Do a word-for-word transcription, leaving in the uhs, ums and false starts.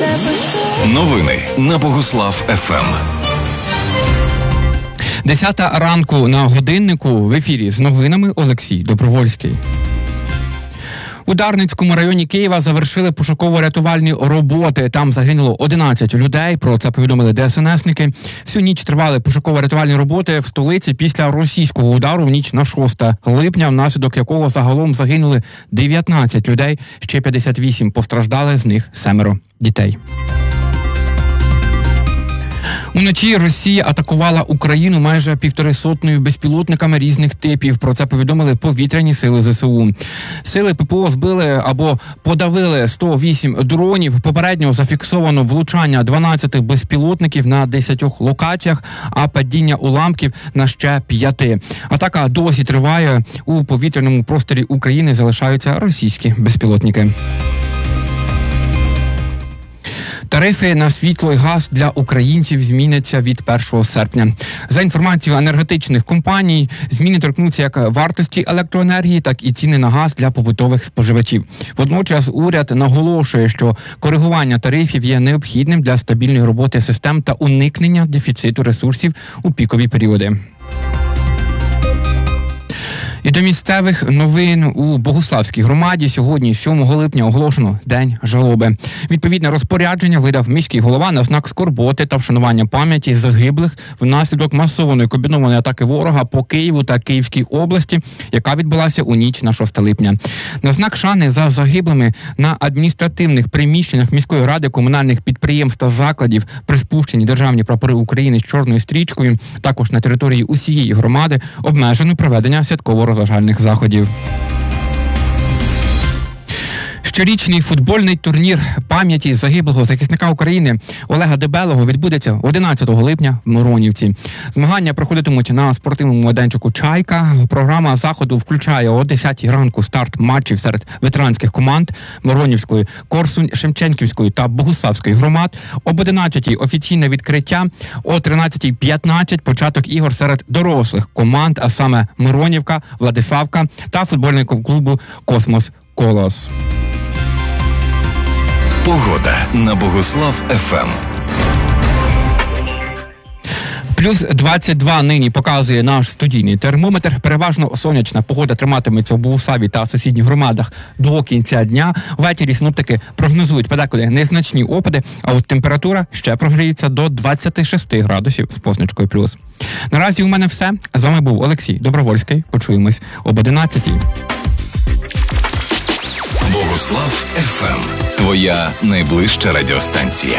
Новини на Богуслав еф ем. Десята ранку на годиннику, в ефірі з новинами Олексій Добровольський. У Дарницькому районі Києва завершили пошуково-рятувальні роботи. Там загинуло одинадцять людей, про це повідомили де ес en есники. Всю ніч тривали пошуково-рятувальні роботи в столиці після російського удару в ніч на шосте липня, внаслідок якого загалом загинули дев'ятнадцять людей, ще п'ятдесят вісім постраждали, з них семеро дітей. Уночі Росія атакувала Україну майже півтори сотнею безпілотниками різних типів. Про це повідомили повітряні сили зе се у. Сили пе пе о збили або подавили сто вісім дронів. Попередньо зафіксовано влучання дванадцяти безпілотників на десятьох локаціях, а падіння уламків на ще п'яти. Атака досі триває. У повітряному просторі України залишаються російські безпілотники. Тарифи на світло і газ для українців зміняться від першого серпня. За інформацією енергетичних компаній, зміни торкнуться як вартості електроенергії, так і ціни на газ для побутових споживачів. Водночас уряд наголошує, що коригування тарифів є необхідним для стабільної роботи систем та уникнення дефіциту ресурсів у пікові періоди. І до місцевих новин. У Богуславській громаді сьогодні, сьомого липня, оголошено День жалоби. Відповідне розпорядження видав міський голова на знак скорботи та вшанування пам'яті загиблих внаслідок масованої комбінованої атаки ворога по Києву та Київській області, яка відбулася у ніч на шосте липня. На знак шани за загиблими на адміністративних приміщеннях міської ради, комунальних підприємств та закладів приспущені державні прапори України з чорною стрічкою. Також на території усієї громади обмежено проведення святкового розважальних заходів. Щорічний футбольний турнір пам'яті загиблого захисника України Олега Дебелого відбудеться одинадцятого липня в Миронівці. Змагання проходитимуть на спортивному майданчику «Чайка». Програма заходу включає о десятій ранку старт матчів серед ветеранських команд Миронівської, Корсунь-Шевченківської та Богуславської громад. Об одинадцятій офіційне відкриття, о тринадцятій п'ятнадцять початок ігор серед дорослих команд, а саме Миронівка, Владиславка та футбольного клубу «Космос Колос». Погода на Богуслав еф ем. Плюс двадцять два нині показує наш студійний термометр. Переважно сонячна погода триматиметься в Богуславі та сусідніх громадах до кінця дня. Ввечері синоптики прогнозують подекуди незначні опади, а от температура ще прогріється до двадцяти шести градусів з позначкою плюс. Наразі у мене все. З вами був Олексій Добровольський. Почуємось об одинадцятій. Богуслав еф ем. Твоя найближча радіостанція.